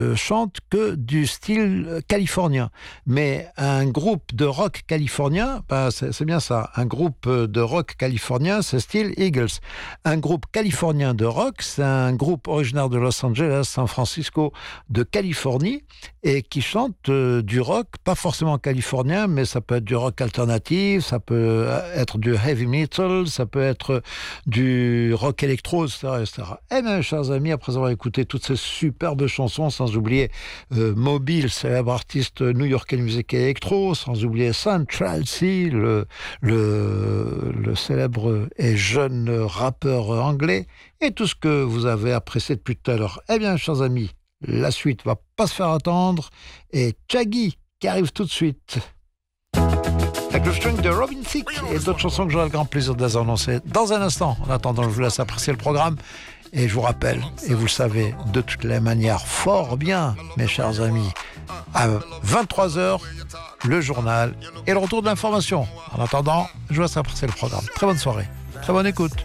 chante que du style californien. Mais un groupe de rock californien, c'est bien ça. Un groupe de rock californien, c'est style Eagles. Un groupe californien de rock, c'est un groupe originaire de Los Angeles, San Francisco, de Californie, et qui chante du rock, pas forcément californien, mais ça peut être du rock alternatif, ça peut être du heavy metal, ça peut être du rock électro, etc., etc. Eh bien, chers amis, après avoir écouté toutes ces superbes chansons, sans oublier Moby, le célèbre artiste new-yorkais de musique électro, sans oublier Central C, le célèbre et jeune rappeur anglais, et tout ce que vous avez apprécié depuis tout à l'heure. Eh bien, chers amis, la suite va pas se faire attendre, et Shaggy qui arrive tout de suite. Avec le string de Robin Thicke et d'autres chansons que j'aurai le grand plaisir de les annoncer dans un instant. En attendant, je vous laisse apprécier le programme. Et je vous rappelle, et vous le savez de toutes les manières fort bien, mes chers amis, à 23h, le journal et le retour de l'information. En attendant, je vous laisse apprécier le programme. Très bonne soirée, très bonne écoute.